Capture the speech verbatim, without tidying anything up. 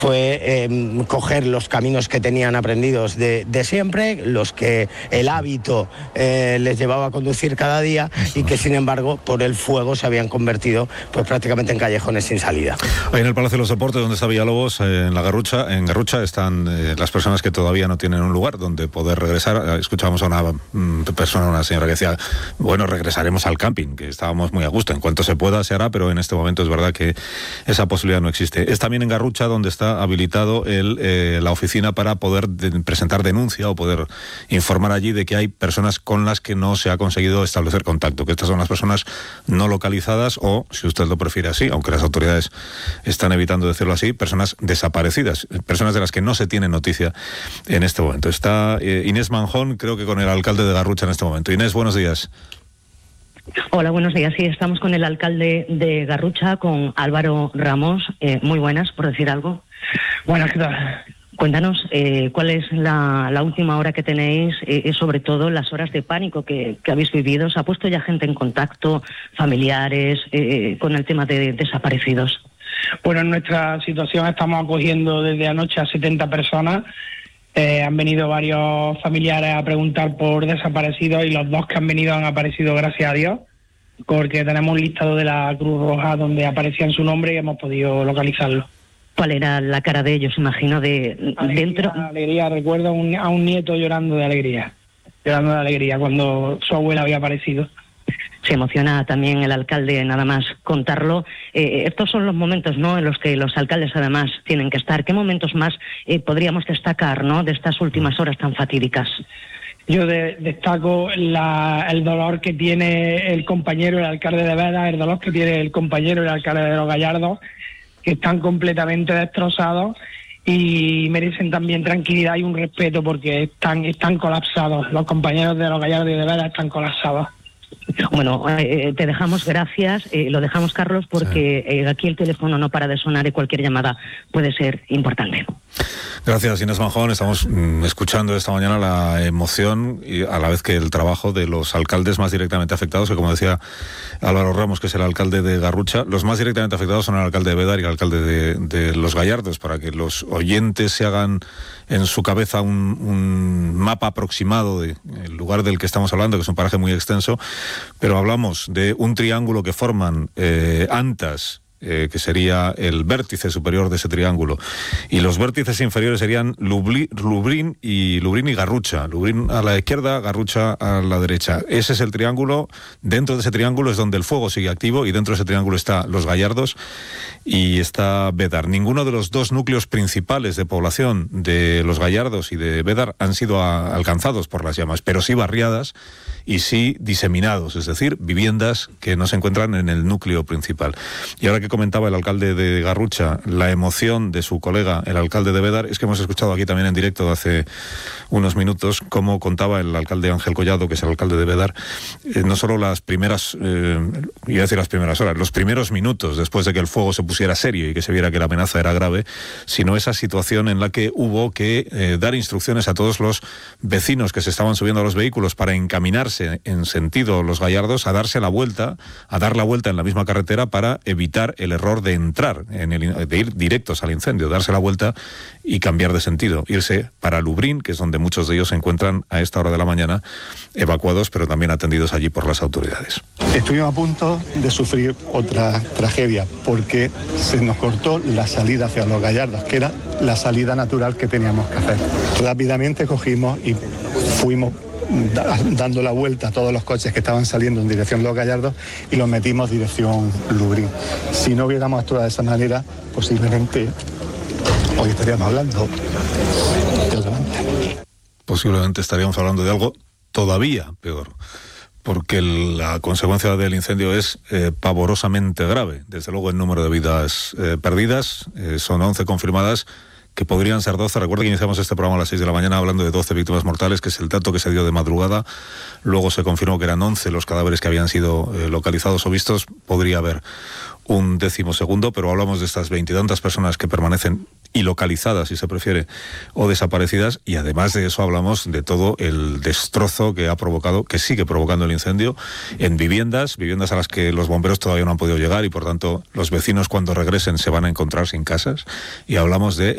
fue eh, coger los caminos que tenían aprendidos de, de siempre, los que el hábito eh, les llevaba a conducir cada día y que sin embargo por el fuego se habían convertido pues prácticamente en callejones sin salida. Ahí en el Palacio de los Deportes, donde está Villalobos, eh, en la Garrucha, en Garrucha están eh, las personas que todavía no tienen un lugar donde poder regresar. Escuchábamos a una mm, persona, una señora que decía, bueno, regresaremos al camping, que estábamos muy a gusto, en cuanto se pueda se hará, pero en este momento es verdad que esa posibilidad no existe. Es también en Garrucha donde está habilitado el, eh, la oficina para poder de, presentar denuncia o poder informar allí de que hay personas con las que no se ha conseguido establecer contacto, que estas son las personas no localizadas o, si usted lo prefiere así, aunque las autoridades están evitando decirlo así, personas desaparecidas, personas de las que no se tiene noticia en este momento. Está eh, Inés Manjón, creo que con el alcalde de Garrucha en este momento. Inés, buenos días. Hola, buenos días. Sí, estamos con el alcalde de Garrucha, con Álvaro Ramos. Eh, muy buenas, por decir algo. Buenas, ¿qué tal? Cuéntanos eh, cuál es la, la última hora que tenéis eh, y sobre todo las horas de pánico que, que habéis vivido. ¿Se ha puesto ya gente en contacto, familiares, eh, con el tema de desaparecidos? Bueno, en nuestra situación estamos acogiendo desde anoche a setenta personas. Eh, han venido varios familiares a preguntar por desaparecidos y los dos que han venido han aparecido, gracias a Dios, porque tenemos un listado de la Cruz Roja donde aparecían su nombre y hemos podido localizarlo. ¿Cuál era la cara de ellos, imagino, de alegría, dentro? Alegría, recuerdo a un, a un nieto llorando de alegría, llorando de alegría cuando su abuela había aparecido. Se emociona también el alcalde, nada más contarlo. Eh, estos son los momentos, ¿no?, en los que los alcaldes además tienen que estar. ¿Qué momentos más eh, podríamos destacar, ¿no?, de estas últimas horas tan fatídicas? Yo de, destaco la, el dolor que tiene el compañero, el alcalde de Beda, el dolor que tiene el compañero, el alcalde de Los Gallardos, que están completamente destrozados y merecen también tranquilidad y un respeto porque están, están colapsados. Los compañeros de Los Gallardos y de Beda están colapsados. Bueno, eh, te dejamos, gracias, eh, lo dejamos, Carlos, porque sí. eh, aquí el teléfono no para de sonar y cualquier llamada puede ser importante. Gracias, Inés Manjón. Estamos mm, escuchando esta mañana la emoción y a la vez que el trabajo de los alcaldes más directamente afectados, que como decía Álvaro Ramos, que es el alcalde de Garrucha, los más directamente afectados son el alcalde de Bédar y el alcalde de, de Los Gallardos, para que los oyentes se hagan en su cabeza un, un mapa aproximado del lugar del que estamos hablando, que es un paraje muy extenso, pero hablamos de un triángulo que forman eh, Antas, Eh, que sería el vértice superior de ese triángulo, y los vértices inferiores serían Lubli, Lubrín y Lubrín y Garrucha. Lubrín a la izquierda, Garrucha a la derecha. Ese es el triángulo. Dentro de ese triángulo es donde el fuego sigue activo, y dentro de ese triángulo está Los Gallardos y está Bédar. Ninguno de los dos núcleos principales de población de Los Gallardos y de Bédar han sido a, alcanzados por las llamas, pero sí barriadas y sí diseminados, es decir, viviendas que no se encuentran en el núcleo principal. Y ahora que comentaba el alcalde de Garrucha la emoción de su colega, el alcalde de Bédar, es que hemos escuchado aquí también en directo hace unos minutos cómo contaba el alcalde Ángel Collado, que es el alcalde de Bédar, eh, no solo las primeras, eh, iba a decir las primeras horas, los primeros minutos después de que el fuego se pusiera serio y que se viera que la amenaza era grave, sino esa situación en la que hubo que eh, dar instrucciones a todos los vecinos que se estaban subiendo a los vehículos para encaminarse en sentido Los Gallardos, a darse la vuelta, a dar la vuelta en la misma carretera para evitar el error de entrar, en el, de ir directos al incendio, darse la vuelta y cambiar de sentido, irse para Lubrín, que es donde muchos de ellos se encuentran a esta hora de la mañana, evacuados, pero también atendidos allí por las autoridades. Estuvimos a punto de sufrir otra tragedia, porque se nos cortó la salida hacia Los Gallardos, que era la salida natural que teníamos que hacer. Rápidamente cogimos y fuimos dando la vuelta a todos los coches que estaban saliendo en dirección Los Gallardos y los metimos dirección Lubrín. Si no hubiéramos actuado de esa manera, posiblemente hoy estaríamos hablando de otra manera. Posiblemente estaríamos hablando de algo todavía peor, porque la consecuencia del incendio es eh, pavorosamente grave. Desde luego el número de vidas eh, perdidas, eh, son once confirmadas, que podrían ser doce. Recuerda que iniciamos este programa a las seis de la mañana hablando de doce víctimas mortales, que es el dato que se dio de madrugada. Luego se confirmó que eran once los cadáveres que habían sido eh, localizados o vistos. Podría haber un décimo segundo, pero hablamos de estas veintitantas personas que permanecen ilocalizadas, si se prefiere, o desaparecidas, y además de eso hablamos de todo el destrozo que ha provocado, que sigue provocando el incendio en viviendas, viviendas a las que los bomberos todavía no han podido llegar y por tanto los vecinos cuando regresen se van a encontrar sin casas, y hablamos de